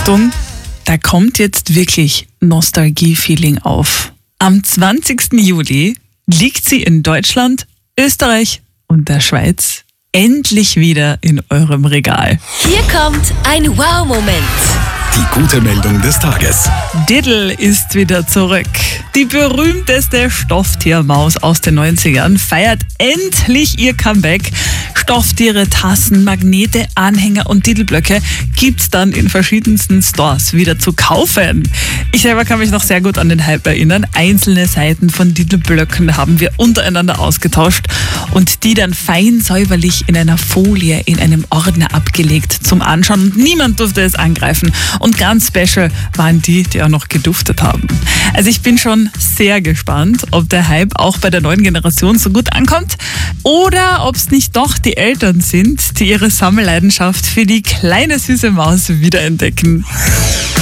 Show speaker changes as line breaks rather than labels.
Achtung, da kommt jetzt wirklich Nostalgie-Feeling auf. Am 20. Juli liegt sie in Deutschland, Österreich und der Schweiz endlich wieder in eurem Regal.
Hier kommt ein Wow-Moment.
Die gute Meldung des Tages.
Diddle ist wieder zurück. Die berühmteste Stofftiermaus aus den 90ern feiert endlich ihr Comeback. Stofftiere, Tassen, Magnete, Anhänger und Diddle-Blöcke gibt's dann in verschiedensten Stores wieder zu kaufen. Ich selber kann mich noch sehr gut an den Hype erinnern. Einzelne Seiten von Diddle-Blöcken haben wir untereinander ausgetauscht und die dann fein säuberlich in einer Folie in einem Ordner abgelegt zum Anschauen und niemand durfte es angreifen. Und ganz special waren die auch noch geduftet haben. Also ich bin schon sehr gespannt, ob der Hype auch bei der neuen Generation so gut ankommt oder ob es nicht doch die Eltern sind, die ihre Sammelleidenschaft für die kleine süße Maus wiederentdecken.